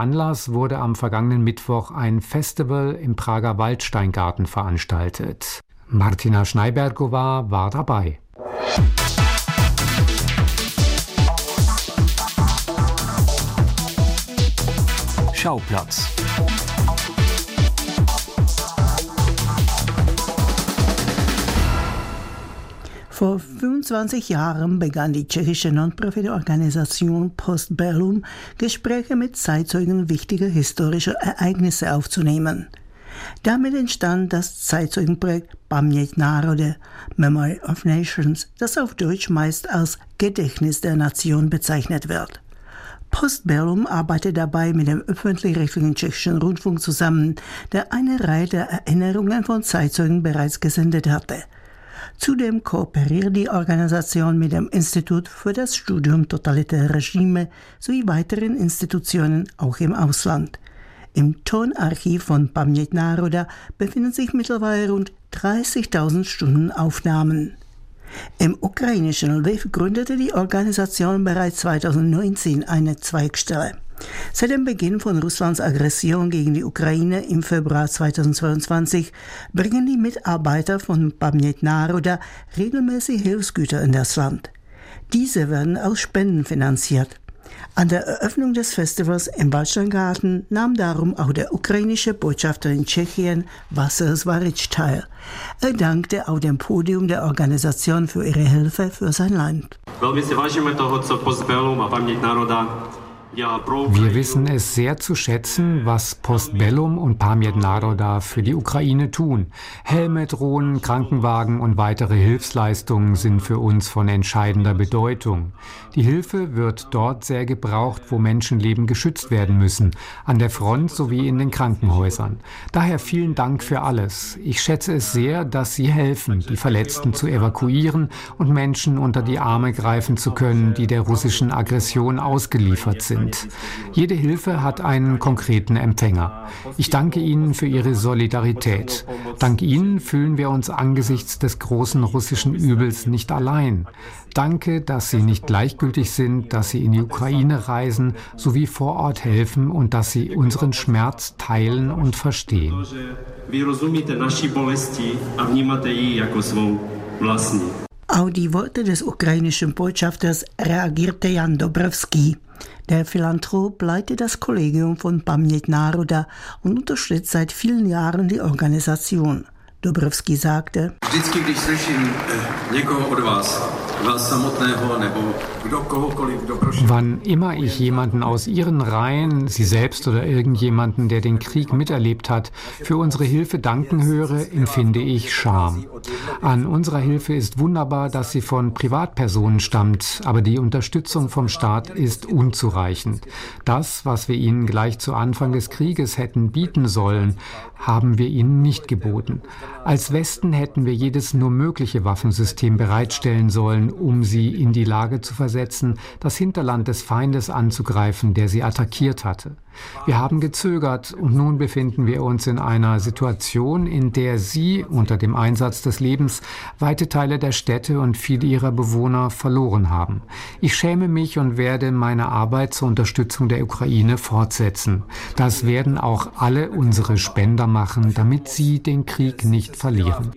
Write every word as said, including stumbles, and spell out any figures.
Anlass wurde am vergangenen Mittwoch ein Festival im Prager Waldsteingarten veranstaltet. Martina Schneibergova war dabei. Schauplatz. Vor fünfundzwanzig Jahren begann die tschechische Non-Profit-Organisation Postbellum, Gespräche mit Zeitzeugen wichtiger historischer Ereignisse aufzunehmen. Damit entstand das Zeitzeugenprojekt Paměť národa, Memory of Nations, das auf Deutsch meist als Gedächtnis der Nation bezeichnet wird. Postbellum arbeitet dabei mit dem öffentlich-rechtlichen tschechischen Rundfunk zusammen, der eine Reihe der Erinnerungen von Zeitzeugen bereits gesendet hatte. Zudem kooperiert die Organisation mit dem Institut für das Studium totalitärer Regime sowie weiteren Institutionen auch im Ausland. Im Tonarchiv von Paměť národa befinden sich mittlerweile rund dreißigtausend Stunden Aufnahmen. Im ukrainischen Lviv gründete die Organisation bereits zweitausendneunzehn eine Zweigstelle. Seit dem Beginn von Russlands Aggression gegen die Ukraine im Februar zweitausendzweiundzwanzig bringen die Mitarbeiter von Paměť národa regelmäßig Hilfsgüter in das Land. Diese werden aus Spenden finanziert. An der Eröffnung des Festivals im Waldsteingarten nahm darum auch der ukrainische Botschafter in Tschechien, Vasil Zvarič, teil. Er dankte auf dem Podium der Organisation für ihre Hilfe für sein Land. Velmi si vážíme toho, co Postbellum a Paměť národa. Wir wissen es sehr zu schätzen, was Postbellum und Paměť národa für die Ukraine tun. Helme, Drohnen, Krankenwagen und weitere Hilfsleistungen sind für uns von entscheidender Bedeutung. Die Hilfe wird dort sehr gebraucht, wo Menschenleben geschützt werden müssen, an der Front sowie in den Krankenhäusern. Daher vielen Dank für alles. Ich schätze es sehr, dass Sie helfen, die Verletzten zu evakuieren und Menschen unter die Arme greifen zu können, die der russischen Aggression ausgeliefert sind. Jede Hilfe hat einen konkreten Empfänger. Ich danke Ihnen für Ihre Solidarität. Dank Ihnen fühlen wir uns angesichts des großen russischen Übels nicht allein. Danke, dass Sie nicht gleichgültig sind, dass Sie in die Ukraine reisen, sowie vor Ort helfen und dass Sie unseren Schmerz teilen und verstehen. Auf die Worte des ukrainischen Botschafters reagierte Jan Dobrovský. Der Philanthrop leitet das Kollegium von Paměť národa und unterstützt seit vielen Jahren die Organisation. Dobrovský sagte: Vždycky, když slyším někoho od vás, vás samotného nebo kdo kohokoliv, kdo prošel. Wann immer ich jemanden aus Ihren Reihen, Sie selbst oder irgendjemanden, der den Krieg miterlebt hat, für unsere Hilfe danken höre, empfinde ich Scham. An unserer Hilfe ist wunderbar, dass sie von Privatpersonen stammt, aber die Unterstützung vom Staat ist unzureichend. Das, was wir ihnen gleich zu Anfang des Krieges hätten bieten sollen, haben wir ihnen nicht geboten. Als Westen hätten wir jedes nur mögliche Waffensystem bereitstellen sollen, um sie in die Lage zu versetzen, das Hinterland des Feindes anzugreifen, der sie attackiert hatte. Wir haben gezögert und nun befinden wir uns in einer Situation, in der sie unter dem Einsatz des Lebens weite Teile der Städte und viele ihrer Bewohner verloren haben. Ich schäme mich und werde meine Arbeit zur Unterstützung der Ukraine fortsetzen. Das werden auch alle unsere Spender machen, damit sie den Krieg nicht verlieren.